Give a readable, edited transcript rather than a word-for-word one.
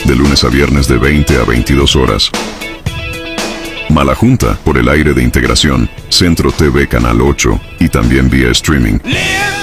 de lunes a viernes de 20 a 22 horas. Malajunta por el aire de Integración, Centro TV Canal 8 y también vía streaming.